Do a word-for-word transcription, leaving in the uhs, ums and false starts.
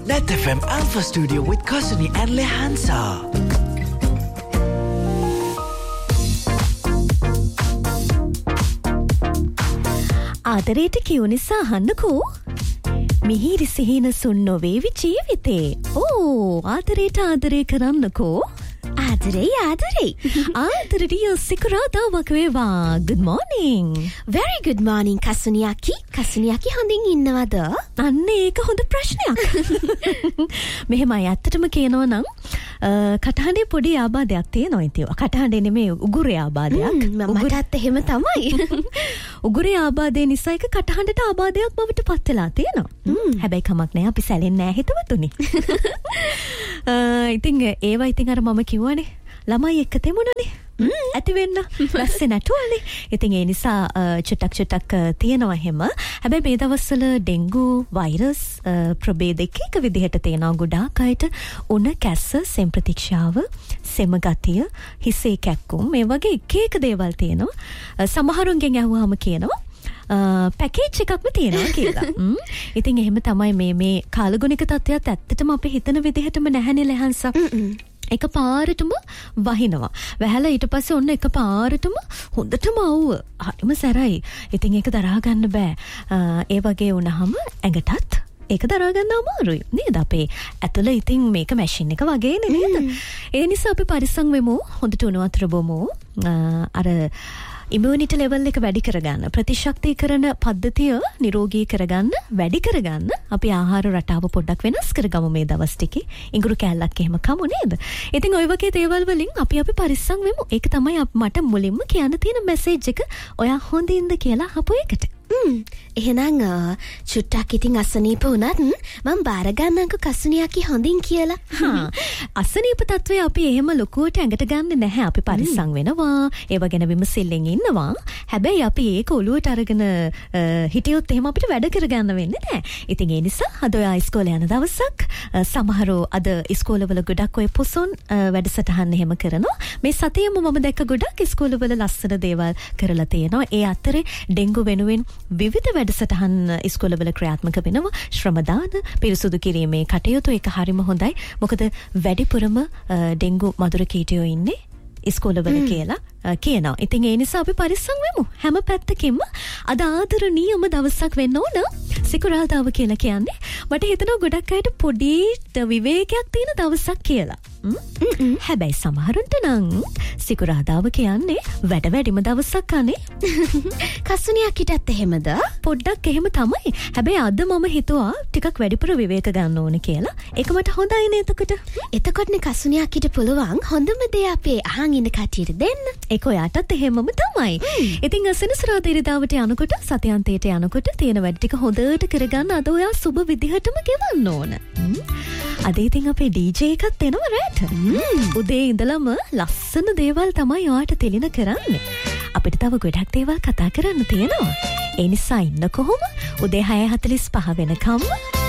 Net F M Alpha Studio with Kasuni and Lehansa. ආදරයට කියු නිසා අහන්නකෝ මිහිරි සිහින සුන් නොවේවි ජීවිතේ. ඕ ආදරයට ආදරය කරන්නකෝ. ආදරේ ආදරේ ආදරේ සිකුරාදාවක් වේවා. Good morning. Very good morning කසුනියකි. කසුනියකි හොඳින් ඉන්නවද? අන්න ඒක හොඳ ප්‍රශ්නයක්. මෙහෙමයි ඇත්තටම කියනවා නම් කටහඬේ පොඩි ආබාධයක් තියෙනවා ඉතින්. කටහඬේ නෙමෙයි උගුරේ ආබාධයක්. මටත් එහෙම තමයි. උගුරේ ආබාධය නිසා එක කටහඬට ආබාධයක් බවට පත් වෙලා තියෙනවා. හැබැයි කමක් නැහැ අපි සැලෙන්නේ නැහැ හිතවතුනි. ඉතින් ඒවා ඉතින් අර මම කිව්වනේ ළමයි එක්ක තෙමුණනේ. ඇති වෙන්න වැස්සේ නැටුවනේ. ඉතින් ඒ නිසා චුට්ටක් චුට්ටක් තියෙනවා හැම. හැබැයි මේ දවස්වල ඩෙන්ගු වෛරස් ප්‍රභේද එක එක විදිහට තියෙනවා. ගොඩාක් අයට උණ කැස්ස, සෙම් ප්‍රතික්ෂාව, සෙම ගතිය, හිසේ කැක්කුම් මේ වගේ එක එක දේවල් තියෙනවා. සමහරුන්ගෙන් අහුවාම කියනවා පැකේජ් එකක්ම තියෙනවා කියලා. ඉතින් එහෙම තමයි මේ මේ කාලගුණික තත්ත්වයක් ඇත්තටම අපි හිතන විදිහටම නැහැනේ ලෙහන්සා. එක පාරටම වහිනවා. වැහැලා ඊට පස්සේ ඔන්න එක පාරටම හොඳටම අවුව. හරිම සැරයි. ඉතින් ඒක දරා ගන්න බෑ. ඒ වගේ වුණාම ඇඟටත් ඒක දරා ගන්න අමාරුයි. නේද? අපේ ඇතුළ ඉතින් මේක මැෂින් එක වගේනේ නේද? ඒ නිසා අපි පරිස්සම් වෙමු. හොඳට උණු වතුර බොමු. අර ඉමුනිටි ලෙවල් එක වැඩි කරගන්න, ප්‍රතිශක්තිකරණ පද්ධතිය නිරෝගී කරගන්න, වැඩි කරගන්න අපි ආහාර රටාව පොඩ්ඩක් වෙනස් කරගමු මේ දවස් ටිකේ. ඉඟුරු කෑල්ලක් එහෙම කමු නේද? ඉතින් ওই වගේ දේවල් වලින් අපි අපි පරිස්සම් වෙමු. ඒක තමයි මට මුලින්ම කියන්න තියෙන මැසේජ් එක. ඔයා හොඳින්ද කියලා අහපු එකට. එහෙනම් චුට්ටක් ඉතින් අසනීප වුණත් මම බාර ගන්නම්කො කසුනියකි හොඳින් කියලා. හා අසනීප තත්ත්වය අපි එහෙම ලොකුවට ඇඟට ගන්න නැහැ. අපි පරිස්සම් වෙනවා. ඒව ගැන විමසිල්ලෙන් ඉන්නවා. හැබැයි අපි ඒක ඔලුවට අරගෙන හිටියොත් එහෙම අපිට වැඩ කරගන්න වෙන්නේ නැහැ. ඉතින් ඒ නිසා අද ඔයා ඉස්කෝලේ යන දවසක් සමහරව අද ඉස්කෝලවල ගොඩක් ඔය පොසොන් වැඩසටහන් එහෙම කරනවා. මේ සතියෙම මම දැක්ක ගොඩක් ඉස්කෝලවල ලස්සන දේවල් කරලා තියෙනවා. ඒ අතරේ ඩෙන්ගු වෙනුවෙන් විවිධ වැඩසටහන් ඉස්කෝලවල ක්‍රියාත්මක වෙනවා. ශ්‍රමදාන පිරිසුදු කිරීමේ කටයුතු ඒක හරිම හොඳයි. මොකද වැඩිපුරම ඩෙන්ගු මදුර කීටයෝ ඉන්නේ ඉස්කෝලවල කියලා කියනවා. ඉතින් ඒ නිසා අපි පරිස්සම් වෙමු. හැම පැත්තකින්ම අද ආදරණීයම දවසක් වෙන්න ඕන. සිකුරාදාව කියලා කියන්නේ මට හිතෙනවා ගොඩක් අයට පොඩි විවේකයක් තියෙන දවසක් කියලා. හැබැයි සමහරුන්ට නම් සිකුරාදාව කියන්නේ වැඩ වැඩිම දවසක් අනේ. කසුනියකිටත් එහෙමද? පොඩ්ඩක් එහෙම තමයි. හැබැයි අද මම හිතුවා ටිකක් වැඩිපුර විවේක ගන්න ඕන කියලා. ඒක මට හොඳයි නේ එතකොට. එතකොටනේ කසුනියකිට පුළුවන් හොඳම දේ අපේ අහන් ඉන්න කටියට දෙන්න. ඒක ඔයාටත් එහෙමම තමයි. ඉතින් සෙනසුරාදා ඉරිදාවට යනකොට සතියන්තයට යනකොට තියෙන වැඩ ටික හොඳට කරගන්න අද ඔයා සුබ විදිහටම ගෙවන්න ඕන. අද ඉතින් අපේ ඩීජේ එකත් එනවා රැට. උදේ ඉඳලම ලස්සන දේවල් තමයි ඔයාට තෙලින කරන්නේ. අපිට තව ගොඩක් දේවල් කතා කරන්න තියෙනවා. ඒ නිසා ඉන්න කොහොම උදේ හය හතලිස් පහ වෙනකම්